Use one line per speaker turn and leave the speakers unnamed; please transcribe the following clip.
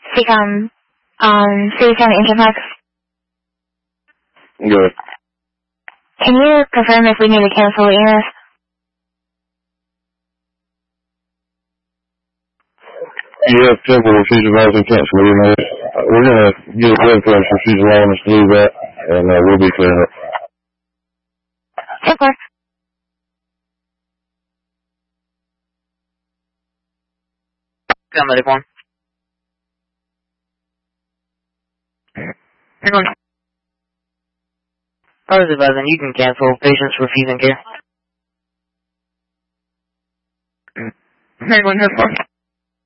Seacom, City County Interfax.
Good.
Can you confirm if we need to cancel the EMS?
You have temple refusal and cancel emails. We're going to get a blood pressure refusal on us to do that, and we'll be clearing up.
Temple.
Medic 1. Hang on. Positive, then you can cancel patients refusing care.
Hang on,